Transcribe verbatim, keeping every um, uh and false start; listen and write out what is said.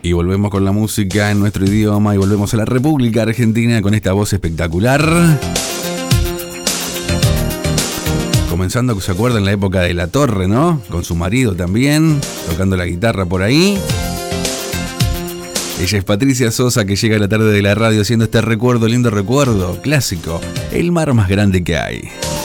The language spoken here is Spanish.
Y volvemos con la música en nuestro idioma y volvemos a la República Argentina con esta voz espectacular. Comenzando, ¿se acuerdan? La época de La Torre, ¿no? Con su marido también, tocando la guitarra por ahí. Ella es Patricia Sosa, que llega a la tarde de la radio haciendo este recuerdo, lindo recuerdo, clásico, el mar más grande que hay.